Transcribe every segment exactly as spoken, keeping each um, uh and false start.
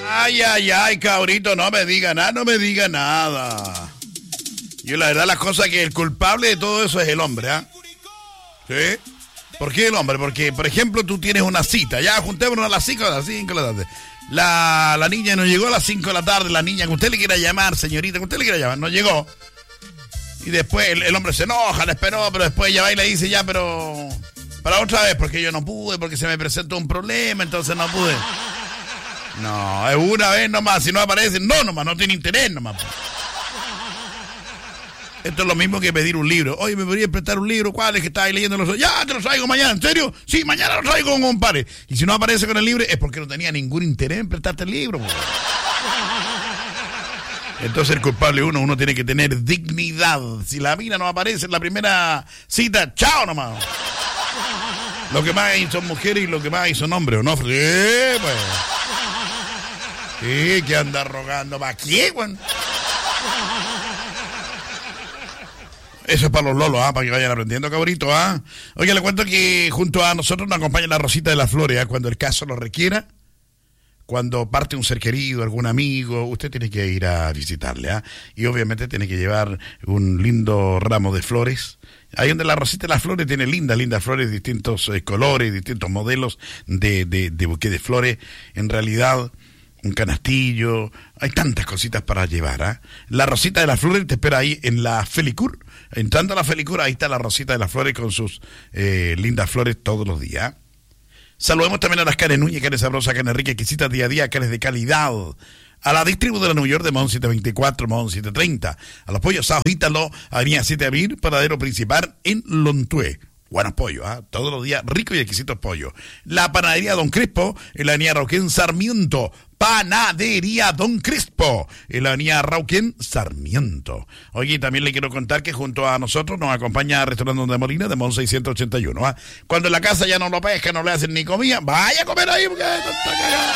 Ay, ay, ay, cabrito, no me diga nada, no me diga nada. Yo la verdad las cosas que el culpable de todo eso es el hombre, ¿ah? ¿eh? ¿Sí? ¿Por qué el hombre? Porque, por ejemplo, tú tienes una cita, ya juntémonos a las cinco de las cinco de la tarde. La, la niña no llegó a las cinco de la tarde, la niña que usted le quiera llamar, señorita, que usted le quiera llamar, no llegó. Y después el, el hombre se enoja, le esperó, pero después ella va y le dice ya, pero para otra vez, porque yo no pude, porque se me presentó un problema, entonces no pude. No, es una vez nomás, si no aparece, no nomás, no tiene interés nomás. Esto es lo mismo que pedir un libro. Oye, ¿me podrías prestar un libro? ¿Cuál es que estáis leyendo? Los... Ya, te lo traigo mañana. ¿En serio? Sí, mañana lo traigo, compadre. Y si no aparece con el libro, es porque no tenía ningún interés en prestarte el libro. Pues. Entonces el culpable uno, uno tiene que tener dignidad. Si la mina no aparece en la primera cita, chao nomás. Lo que más hay son mujeres y lo que más hay son hombres, ¿o no? Sí, pues. Sí, que anda rogando. ¿Para qué, güey? Eso es para los lolos, ¿ah? Para que vayan aprendiendo, cabrito, ¿ah? Oye, le cuento que junto a nosotros nos acompaña la Rosita de las Flores, ¿ah? Cuando el caso lo requiera, cuando parte un ser querido, algún amigo, usted tiene que ir a visitarle, ¿ah? Y obviamente tiene que llevar un lindo ramo de flores. Ahí donde la Rosita de las Flores tiene lindas, lindas flores, distintos eh, colores, distintos modelos de, de, de buque de flores. En realidad, un canastillo, hay tantas cositas para llevar, ¿ah? La Rosita de las Flores te espera ahí en la Felicur. Entrando a la Felicur, ahí está la Rosita de las Flores con sus eh, lindas flores todos los días. Saludemos también a las carnes Núñez, carnes sabrosas, carnes ricas, exquisitas día a día, carnes de calidad. A la distribuidora New York de Mon setecientos veinticuatro, Mon setecientos treinta. A los pollos asados Ítalo, avenida siete de abril, paradero principal en Lontué. Buenos pollos, ¿ah? ¿eh? Todos los días ricos y exquisitos pollos. La panadería Don Crespo, en la avenida Rauquén Sarmiento. Panadería Don Crespo, en la avenida Rauquén Sarmiento. Oye, también le quiero contar que junto a nosotros nos acompaña Restaurante Don de Molina de Mon seiscientos ochenta y uno. ¿ah? ¿eh? Cuando en la casa ya no lo pesca, no le hacen ni comida, vaya a comer ahí porque está cagado.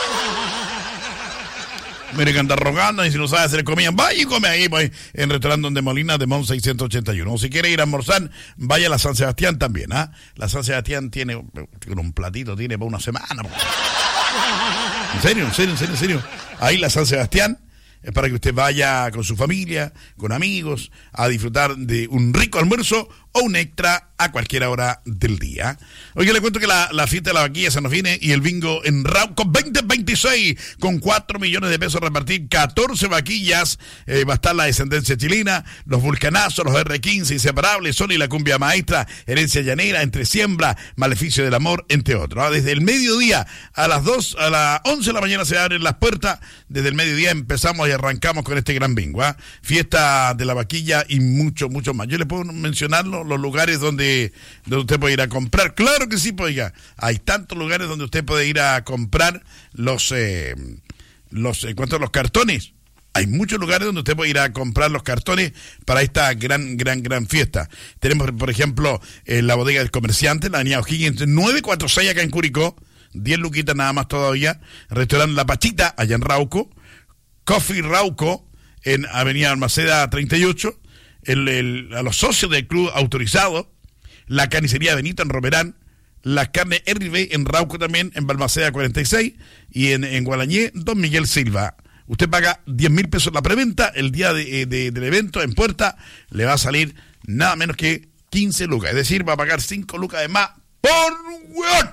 Mire que anda rogando y si no sabe hacer comida, vaya y come ahí pues, en Restaurante Don de Molina de Mon seiscientos ochenta y uno. O si quiere ir a almorzar, vaya a la San Sebastián también. ¿ah? ¿eh? La San Sebastián tiene un platito, tiene para una semana. Pues. ¿En serio? ¿En serio? ¿En serio? ¿En serio? Ahí la San Sebastián es para que usted vaya con su familia, con amigos, a disfrutar de un rico almuerzo o un extra a cualquier hora del día. Oye, le cuento que la, la fiesta de la vaquilla se nos viene y el bingo en Rauco veinte veintiséis con cuatro millones de pesos a repartir, catorce vaquillas, eh, va a estar la descendencia chilena, los vulcanazos, los erre quince, inseparables, Sol y la cumbia maestra, herencia llanera, entre siembra, maleficio del amor, entre otros. ¿ah? Desde el mediodía a las dos, a las once de la mañana se abren las puertas, desde el mediodía empezamos y arrancamos con este gran bingo. ¿ah? Fiesta de la vaquilla y mucho, mucho más. Yo le puedo mencionar los, los lugares donde, donde usted puede ir a comprar. Claro que sí, pues ya. Hay tantos lugares donde usted puede ir a comprar los, eh, los, eh, ¿cuántos? Los cartones. Hay muchos lugares donde usted puede ir a comprar los cartones para esta gran, gran, gran fiesta. Tenemos, por ejemplo, eh, la bodega del comerciante, la avenida O'Higgins nueve cuatro seis acá en Curicó. diez luquitas nada más todavía. Restaurante La Pachita, allá en Rauco. Coffee Rauco, en avenida Almaceda treinta y ocho. El, el, a los socios del club autorizado. La carnicería Benito en Romerán. La carne R B en Rauco también, en Balmaceda cuarenta y seis. Y en, en Gualañé, Don Miguel Silva. Usted paga diez mil pesos la preventa. El día de, de, del evento en puerta le va a salir nada menos que quince lucas. Es decir, va a pagar cinco lucas de más por weón.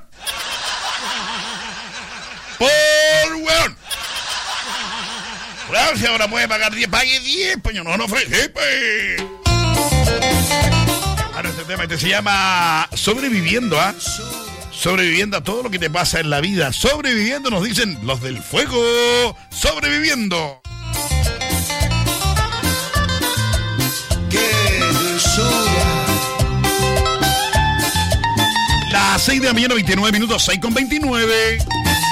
Por weón. Claro, si ahora puede pagar diez, pague diez, pues no, no ofrece, pues. Ahora este tema este se llama Sobreviviendo, ¿ah? ¿eh? Sobreviviendo a todo lo que te pasa en la vida. Sobreviviendo, nos dicen los del fuego. Sobreviviendo. ¡Qué dulzura! Las seis de la mañana, veintinueve minutos, seis con veintinueve.